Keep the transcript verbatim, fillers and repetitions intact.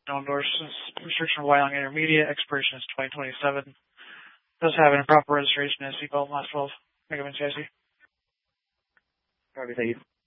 no endorsements. Restriction of Wyoming Intermediate. Expiration is twenty twenty-seven. Does have an improper registration as seatbelt last twelve. Thank you, Chassis. Copy, thank you.